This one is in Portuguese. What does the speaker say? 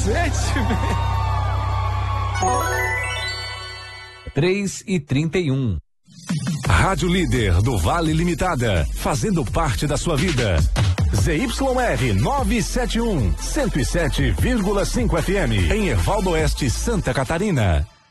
3h31. Rádio Líder do Vale Limitada, fazendo parte da sua vida. ZYR 971, 107,5 FM, em Ervaldo Oeste, Santa Catarina.